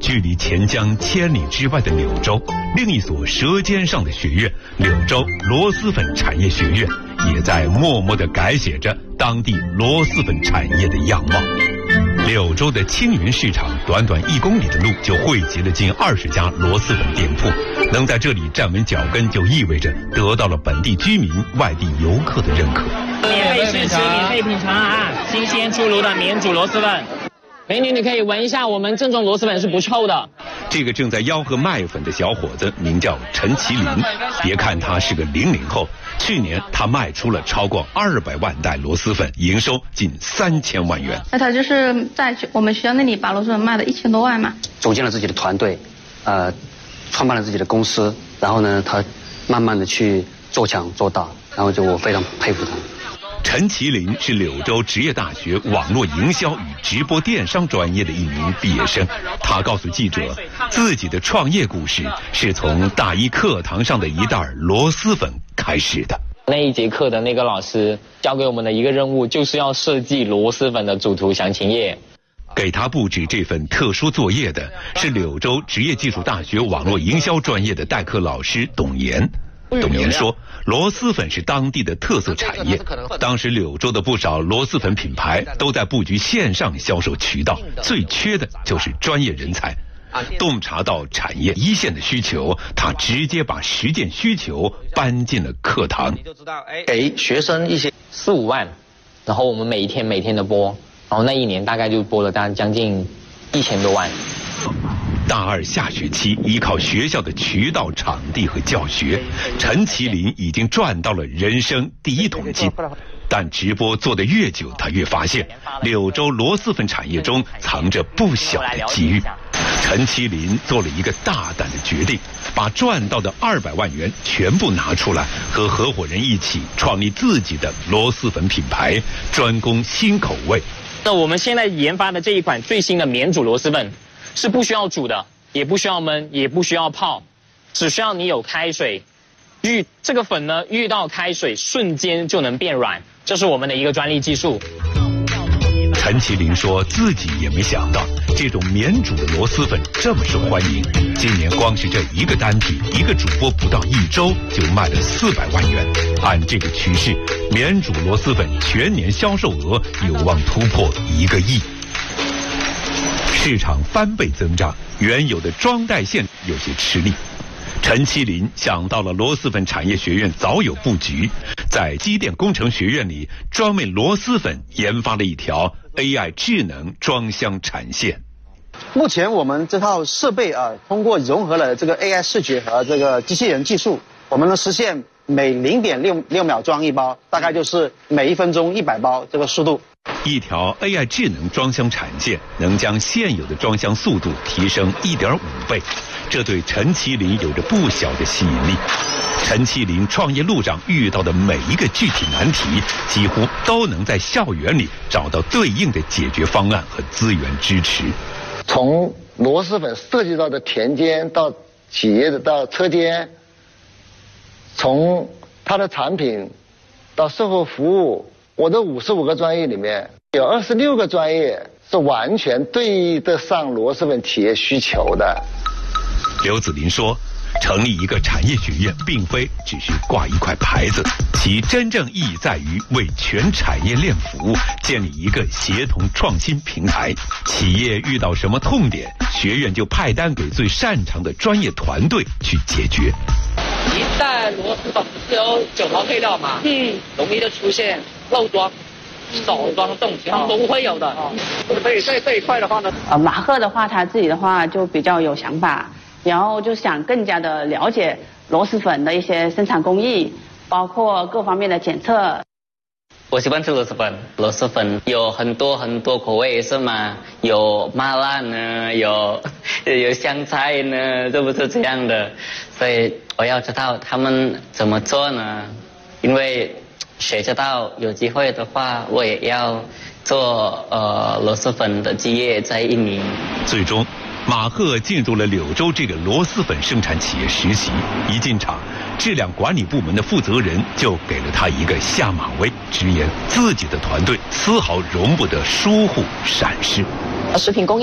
距离钱江千里之外的柳州，另一所舌尖上的学院——柳州螺蛳粉产业学院，也在默默地改写着当地螺蛳粉产业的样貌。柳州的青云市场，短短1公里的路就汇集了近20家螺蛳粉店铺，能在这里站稳脚跟，就意味着得到了本地居民、外地游客的认可。 免费试吃，免费品尝啊！新鲜出炉的免煮螺蛳粉。美女，你可以闻一下，我们正宗螺蛳粉是不臭的。 这个正在吆喝卖粉的小伙子名叫陈其林，别看他是个00后，去年他卖出了超过200万袋螺蛳粉，营收近3000万元。 那他就是在我们学校那里把螺蛳粉卖了1000多万嘛。 组建了自己的团队，创办了自己的公司，然后呢，他慢慢的去做强做大，然后我非常佩服他。 陈其林是柳州职业大学网络营销与直播电商专业的一名毕业生。他告诉记者，自己的创业故事是从大一课堂上的一袋螺蛳粉开始的。 那一节课的那个老师交给我们的一个任务，就是要设计螺蛳粉的主图详情页。 给他布置这份特殊作业的是柳州职业技术大学网络营销专业的代课老师董岩。董岩说，螺蛳粉是当地的特色产业，当时柳州的不少螺蛳粉品牌都在布局线上销售渠道，最缺的就是专业人才。洞察到产业一线的需求，他直接把实践需求搬进了课堂， 给学生一些 4、5万，然后我们每一天的播，然后那一年大概就播了将近1000多万。 大2下学期，依靠学校的渠道、场地和教学，陈其林已经赚到了人生第1桶金。但直播做得越久，他越发现柳州螺蛳粉产业中藏着不小的机遇。陈其林做了一个大胆的决定，把赚到的200万元全部拿出来，和合伙人一起创立自己的螺蛳粉品牌，专攻新口味。 那我们现在研发的这一款最新的免煮螺蛳粉，是不需要煮的，也不需要焖，也不需要泡，只需要你有开水，这个粉呢遇到开水瞬间就能变软，这是我们的一个专利技术。 陈其林说自己也没想到这种免煮的螺蛳粉这么受欢迎，今年光是这一个单品，一个主播不到1周就卖了400万元。按这个趋势，免煮螺蛳粉全年销售额有望突破1个亿。市场翻倍增长，原有的装袋线有些吃力。陈其林想到了螺蛳粉产业学院早有布局，在机电工程学院里专为螺蛳粉研发了一条 AI 智能装箱产线。 目前我们这套设备通过融合了这个 AI 视觉和这个机器人技术，我们能实现每0.6秒装一包，大概就是每1分钟100包这个速度。 一条 AI 智能装箱产线能将现有的装箱速度提升1.5倍，这对陈其林有着不小的吸引力。陈其林创业路上遇到的每一个具体难题，几乎都能在校园里找到对应的解决方案和资源支持。 从螺蛳粉涉及到的田间到企业的到车间，从它的产品到售后服务，我的55个专业里面有26个专业是完全对得上螺蛳粉企业需求的。 刘子林说，成立一个产业学院并非只是挂一块牌子，其真正意义在于为全产业链服务，建立一个协同创新平台。企业遇到什么痛点，学院就派单给最擅长的专业团队去解决。 一袋螺蛳粉是有9包配料嘛，容易就出现漏装、少装这种情况都会有的。所以在这一块的话呢， 马赫的话，他自己的话就比较有想法，然后就想更加的了解螺蛳粉的一些生产工艺，包括各方面的检测。 我喜欢吃螺蛳粉，螺蛳粉有很多口味是吗？有麻辣呢，有香菜呢，是不是这样的？所以我要知道他们怎么做呢？因为谁知道有机会的话，我也要做螺蛳粉的基业在1年。 最终，马赫进入了柳州这个螺蛳粉生产企业实习。一进场，质量管理部门的负责人就给了他一个下马威，直言自己的团队丝毫容不得疏忽闪失。 食品工业